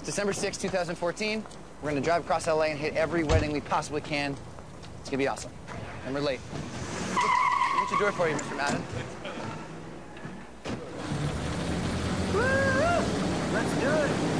December 6, 2014. We're gonna drive across LA and hit every wedding we possibly can. It's gonna be awesome. And we're late. What's your door for you, Mr. Madden? Woo! Let's do it.